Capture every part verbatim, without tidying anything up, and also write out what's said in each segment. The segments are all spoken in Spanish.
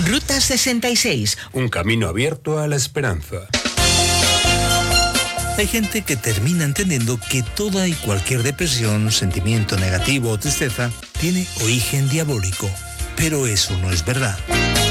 Ruta sesenta y seis. Un camino abierto a la esperanza. Hay gente que termina entendiendo que toda y cualquier depresión, sentimiento negativo o tristeza tiene origen diabólico, pero eso no es verdad.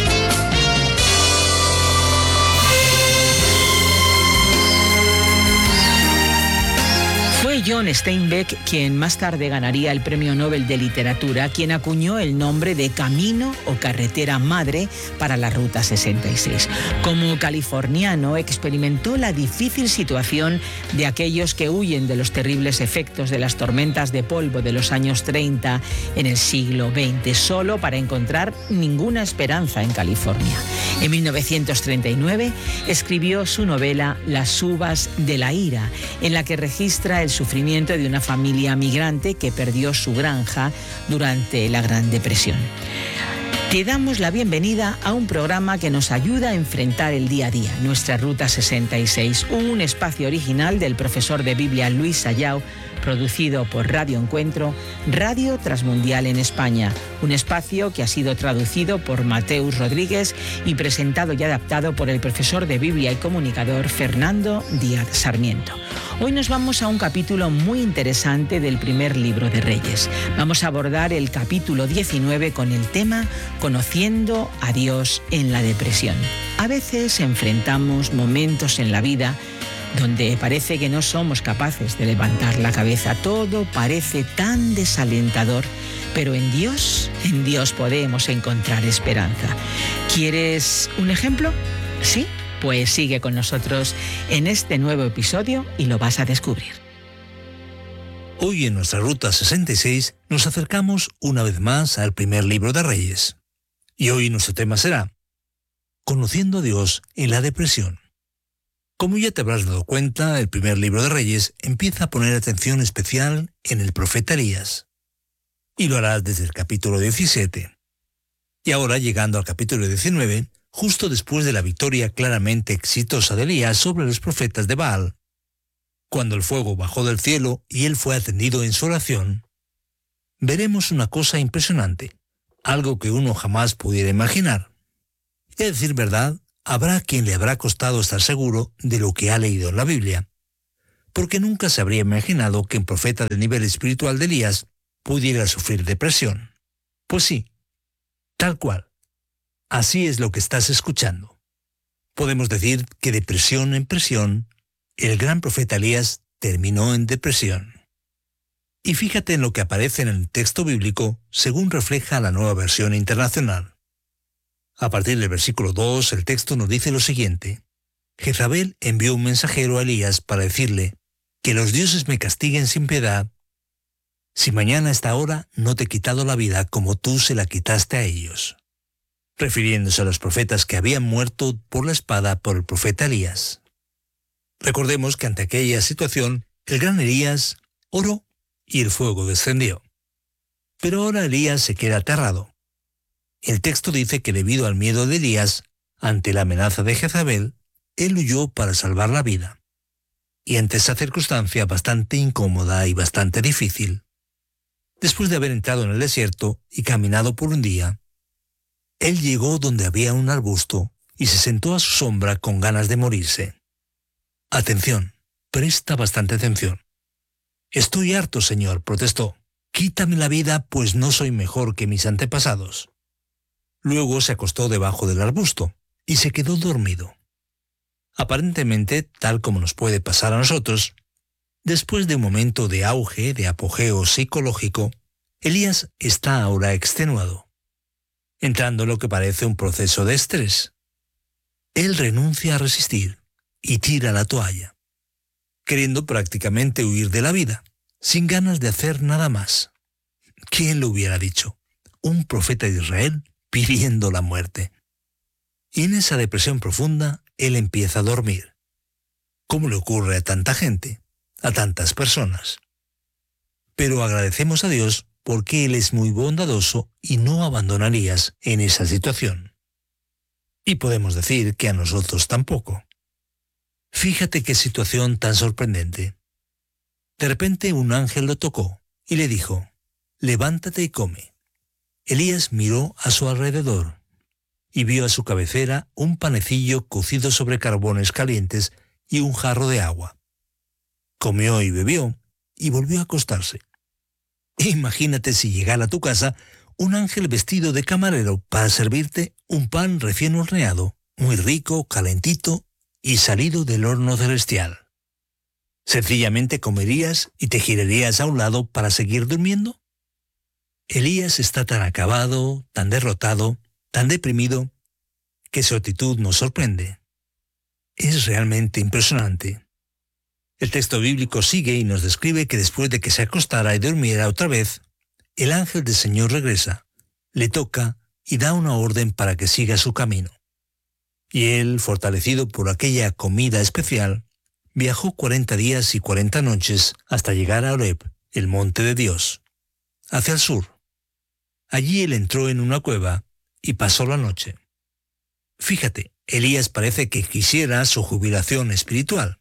Fue John Steinbeck quien más tarde ganaría el Premio Nobel de Literatura, quien acuñó el nombre de Camino o Carretera Madre para la Ruta sesenta y seis. Como californiano, experimentó la difícil situación de aquellos que huyen de los terribles efectos de las tormentas de polvo de los años treinta en el siglo veinte, solo para encontrar ninguna esperanza en California. En mil novecientos treinta y nueve escribió su novela Las uvas de la ira, en la que registra el sufrimiento de una familia migrante que perdió su granja durante la Gran Depresión. Te damos la bienvenida a un programa que nos ayuda a enfrentar el día a día, nuestra Ruta sesenta y seis, un espacio original del profesor de Biblia Luis Sayao, producido por Radio Encuentro, Radio Transmundial en España, un espacio que ha sido traducido por Mateus Rodríguez y presentado y adaptado por el profesor de Biblia y comunicador Fernando Díaz Sarmiento. Hoy nos vamos a un capítulo muy interesante del primer libro de Reyes. Vamos a abordar el capítulo diecinueve con el tema Conociendo a Dios en la depresión. A veces enfrentamos momentos en la vida donde parece que no somos capaces de levantar la cabeza. Todo parece tan desalentador, pero en Dios, en Dios podemos encontrar esperanza. ¿Quieres un ejemplo? ¿Sí? Pues sigue con nosotros en este nuevo episodio y lo vas a descubrir. Hoy en nuestra Ruta sesenta y seis nos acercamos una vez más al primer libro de Reyes. Y hoy nuestro tema será Conociendo a Dios en la depresión. Como ya te habrás dado cuenta, el primer libro de Reyes empieza a poner atención especial en el profeta Elías. Y lo hará desde el capítulo diecisiete. Y ahora, llegando al capítulo diecinueve, justo después de la victoria claramente exitosa de Elías sobre los profetas de Baal, cuando el fuego bajó del cielo y él fue atendido en su oración, veremos una cosa impresionante, algo que uno jamás pudiera imaginar. Y a decir verdad, habrá quien le habrá costado estar seguro de lo que ha leído en la Biblia, porque nunca se habría imaginado que un profeta del nivel espiritual de Elías pudiera sufrir depresión. Pues sí, tal cual. Así es lo que estás escuchando. Podemos decir que de presión en presión, el gran profeta Elías terminó en depresión. Y fíjate en lo que aparece en el texto bíblico según refleja la Nueva Versión Internacional. A partir del versículo dos, el texto nos dice lo siguiente. Jezabel envió un mensajero a Elías para decirle, que los dioses me castiguen sin piedad, si mañana a esta hora no te he quitado la vida como tú se la quitaste a ellos. Refiriéndose a los profetas que habían muerto por la espada por el profeta Elías. Recordemos que ante aquella situación, el gran Elías oró y el fuego descendió. Pero ahora Elías se queda aterrado. El texto dice que debido al miedo de Elías, ante la amenaza de Jezabel, él huyó para salvar la vida. Y ante esa circunstancia bastante incómoda y bastante difícil, después de haber entrado en el desierto y caminado por un día, él llegó donde había un arbusto y se sentó a su sombra con ganas de morirse. Atención, presta bastante atención. Estoy harto, Señor, protestó. Quítame la vida, pues no soy mejor que mis antepasados. Luego se acostó debajo del arbusto y se quedó dormido. Aparentemente, tal como nos puede pasar a nosotros, después de un momento de auge, de apogeo psicológico, Elías está ahora extenuado, entrando en lo que parece un proceso de estrés. Él renuncia a resistir y tira la toalla, queriendo prácticamente huir de la vida, sin ganas de hacer nada más. ¿Quién lo hubiera dicho? Un profeta de Israel pidiendo la muerte. Y en esa depresión profunda, él empieza a dormir. ¿Cómo le ocurre a tanta gente, a tantas personas? Pero agradecemos a Dios porque Él es muy bondadoso y no abandona a Elías en esa situación. Y podemos decir que a nosotros tampoco. Fíjate qué situación tan sorprendente. De repente un ángel lo tocó y le dijo, levántate y come. Elías miró a su alrededor y vio a su cabecera un panecillo cocido sobre carbones calientes y un jarro de agua. Comió y bebió y volvió a acostarse. Imagínate si llegara a tu casa un ángel vestido de camarero para servirte un pan recién horneado, muy rico, calentito y salido del horno celestial. ¿Sencillamente comerías y te girarías a un lado para seguir durmiendo? Elías está tan acabado, tan derrotado, tan deprimido, que su actitud nos sorprende. Es realmente impresionante. El texto bíblico sigue y nos describe que después de que se acostara y durmiera otra vez, el ángel del Señor regresa, le toca y da una orden para que siga su camino. Y él, fortalecido por aquella comida especial, viajó cuarenta días y cuarenta noches hasta llegar a Horeb, el monte de Dios, hacia el sur. Allí él entró en una cueva y pasó la noche. Fíjate, Elías parece que quisiera su jubilación espiritual.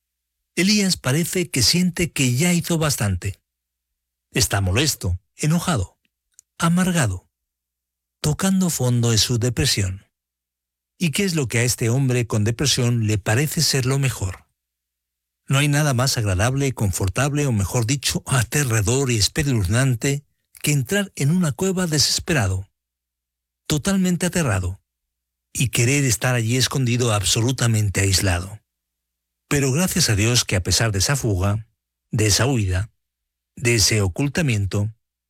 Elías parece que siente que ya hizo bastante. Está molesto, enojado, amargado, tocando fondo en su depresión. ¿Y qué es lo que a este hombre con depresión le parece ser lo mejor? No hay nada más agradable, confortable o mejor dicho, aterrador y espeluznante que entrar en una cueva desesperado, totalmente aterrado, y querer estar allí escondido absolutamente aislado. Pero gracias a Dios que a pesar de esa fuga, de esa huida, de ese ocultamiento,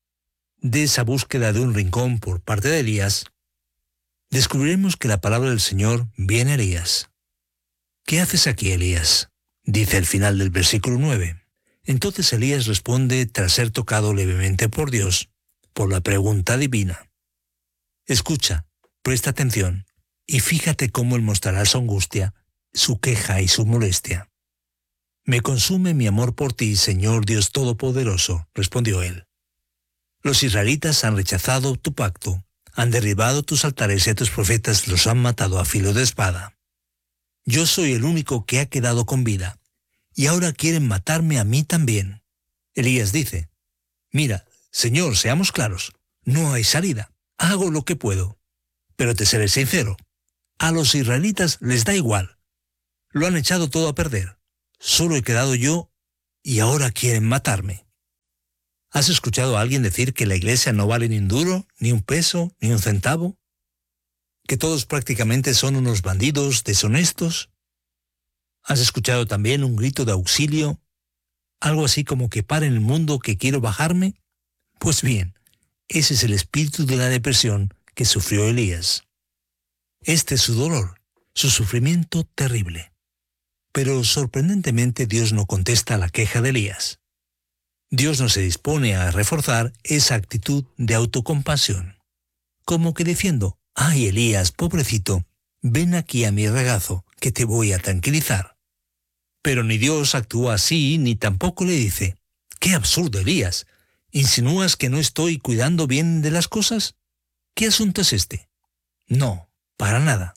de esa búsqueda de un rincón por parte de Elías, descubriremos que la palabra del Señor viene a Elías. ¿Qué haces aquí, Elías?, dice al final del versículo nueve. Entonces Elías responde tras ser tocado levemente por Dios, por la pregunta divina. Escucha, presta atención, y fíjate cómo él mostrará su angustia, su queja y su molestia. Me consume mi amor por ti, Señor Dios Todopoderoso, respondió él. Los israelitas han rechazado tu pacto, han derribado tus altares y a tus profetas los han matado a filo de espada. Yo soy el único que ha quedado con vida, y ahora quieren matarme a mí también. Elías dice, mira, Señor, seamos claros, no hay salida, hago lo que puedo. Pero te seré sincero, a los israelitas les da igual. Lo han echado todo a perder. Solo he quedado yo y ahora quieren matarme. ¿Has escuchado a alguien decir que la iglesia no vale ni un duro, ni un peso, ni un centavo? ¿Que todos prácticamente son unos bandidos deshonestos? ¿Has escuchado también un grito de auxilio? ¿Algo así como que paren el mundo que quiero bajarme? Pues bien, ese es el espíritu de la depresión que sufrió Elías. Este es su dolor, su sufrimiento terrible. Pero sorprendentemente Dios no contesta a la queja de Elías. Dios no se dispone a reforzar esa actitud de autocompasión, como que diciendo, ay Elías, pobrecito, ven aquí a mi regazo, que te voy a tranquilizar. Pero ni Dios actúa así, ni tampoco le dice, qué absurdo, Elías, ¿insinúas que no estoy cuidando bien de las cosas? ¿Qué asunto es este? No, para nada.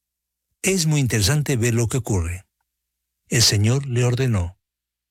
Es muy interesante ver lo que ocurre. El Señor le ordenó,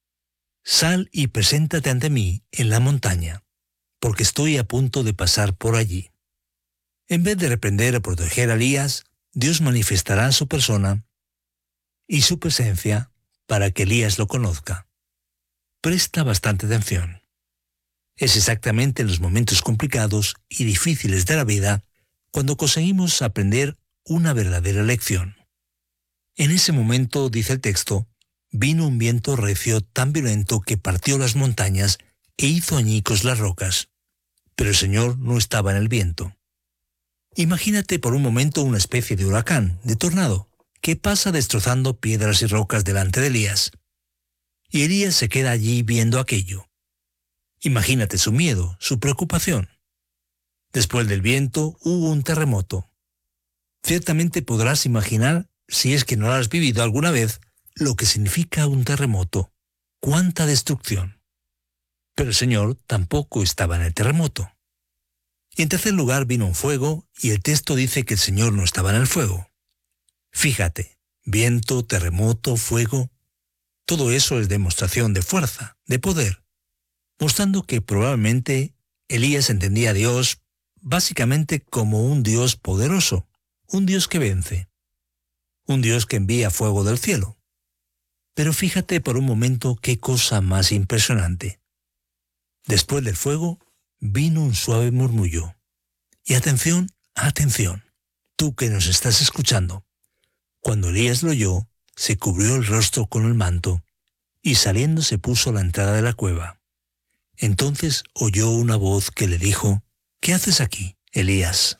sal y preséntate ante mí en la montaña, porque estoy a punto de pasar por allí. En vez de reprender o proteger a Elías, Dios manifestará su persona y su presencia para que Elías lo conozca. Presta bastante atención. Es exactamente en los momentos complicados y difíciles de la vida cuando conseguimos aprender una verdadera lección. En ese momento, dice el texto, vino un viento recio tan violento que partió las montañas e hizo añicos las rocas. Pero el Señor no estaba en el viento. Imagínate por un momento una especie de huracán, de tornado, que pasa destrozando piedras y rocas delante de Elías. Y Elías se queda allí viendo aquello. Imagínate su miedo, su preocupación. Después del viento hubo un terremoto. Ciertamente podrás imaginar, si es que no lo has vivido alguna vez, lo que significa un terremoto. ¡Cuánta destrucción! Pero el Señor tampoco estaba en el terremoto. Y en tercer lugar vino un fuego, y el texto dice que el Señor no estaba en el fuego. Fíjate, viento, terremoto, fuego, todo eso es demostración de fuerza, de poder, mostrando que probablemente Elías entendía a Dios básicamente como un Dios poderoso, un Dios que vence, un Dios que envía fuego del cielo. Pero fíjate por un momento qué cosa más impresionante. Después del fuego vino un suave murmullo. Y atención, atención, tú que nos estás escuchando. Cuando Elías lo oyó, se cubrió el rostro con el manto y saliendo se puso a la entrada de la cueva. Entonces oyó una voz que le dijo: ¿Qué haces aquí, Elías?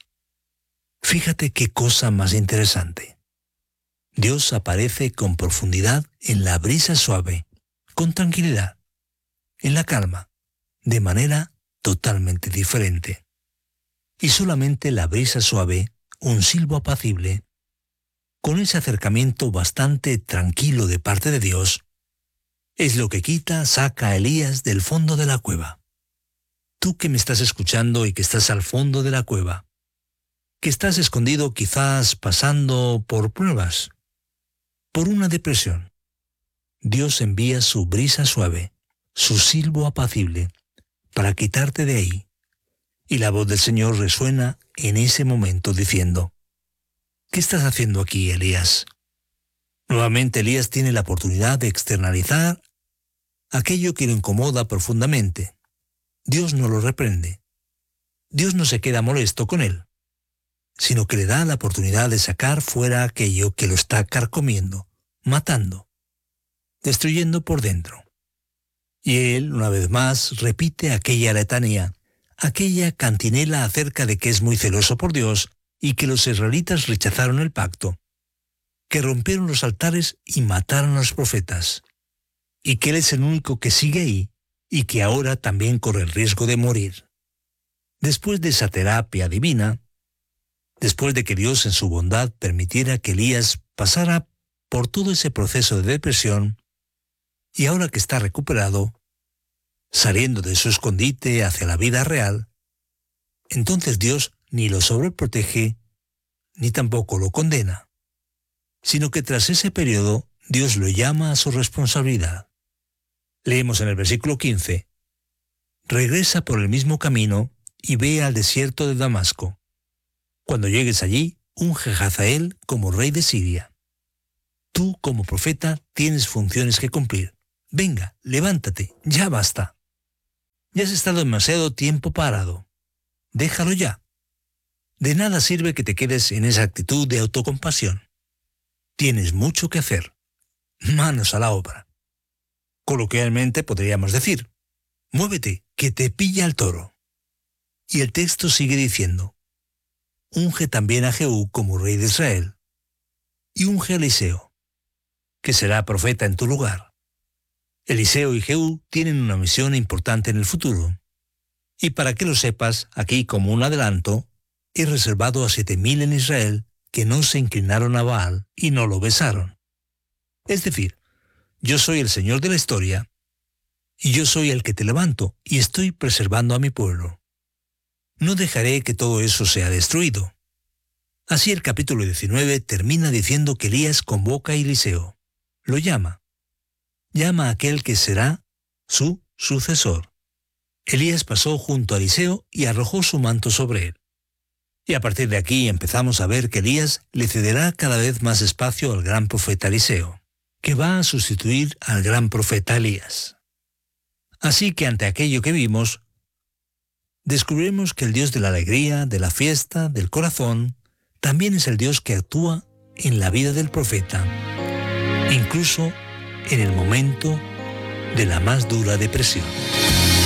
Fíjate qué cosa más interesante. Dios aparece con profundidad en la brisa suave, con tranquilidad, en la calma, de manera totalmente diferente. Y solamente la brisa suave, un silbo apacible, con ese acercamiento bastante tranquilo de parte de Dios, es lo que quita, saca a Elías del fondo de la cueva. Tú que me estás escuchando y que estás al fondo de la cueva, que estás escondido quizás pasando por pruebas, por una depresión, Dios envía su brisa suave, su silbo apacible, para quitarte de ahí. Y la voz del Señor resuena en ese momento diciendo: ¿Qué estás haciendo aquí, Elías? Nuevamente Elías tiene la oportunidad de externalizar aquello que lo incomoda profundamente. Dios no lo reprende. Dios no se queda molesto con él, sino que le da la oportunidad de sacar fuera aquello que lo está carcomiendo, matando, destruyendo por dentro. Y él, una vez más, repite aquella letanía, aquella cantinela acerca de que es muy celoso por Dios y que los israelitas rechazaron el pacto, que rompieron los altares y mataron a los profetas, y que él es el único que sigue ahí y que ahora también corre el riesgo de morir. Después de esa terapia divina, después de que Dios en su bondad permitiera que Elías pasara por todo ese proceso de depresión, y ahora que está recuperado, saliendo de su escondite hacia la vida real, entonces Dios ni lo sobreprotege, ni tampoco lo condena, sino que tras ese periodo Dios lo llama a su responsabilidad. Leemos en el versículo quince, regresa por el mismo camino y ve al desierto de Damasco. Cuando llegues allí, unge a Hazael como rey de Siria. Tú, como profeta, tienes funciones que cumplir. Venga, levántate, ya basta. Ya has estado demasiado tiempo parado. Déjalo ya. De nada sirve que te quedes en esa actitud de autocompasión. Tienes mucho que hacer. Manos a la obra. Coloquialmente podríamos decir, muévete, que te pilla el toro. Y el texto sigue diciendo, unge también a Jehú como rey de Israel, y unge a Eliseo, que será profeta en tu lugar. Eliseo y Jehú tienen una misión importante en el futuro. Y para que lo sepas, aquí como un adelanto, he reservado a siete mil en Israel que no se inclinaron a Baal y no lo besaron. Es decir, yo soy el Señor de la historia, y yo soy el que te levanto, y estoy preservando a mi pueblo. No dejaré que todo eso sea destruido. Así el capítulo diecinueve termina diciendo que Elías convoca a Eliseo. Lo llama. Llama a aquel que será su sucesor. Elías pasó junto a Eliseo y arrojó su manto sobre él. Y a partir de aquí empezamos a ver que Elías le cederá cada vez más espacio al gran profeta Eliseo, que va a sustituir al gran profeta Elías. Así que ante aquello que vimos, descubrimos que el Dios de la alegría, de la fiesta, del corazón, también es el Dios que actúa en la vida del profeta, incluso en el momento de la más dura depresión.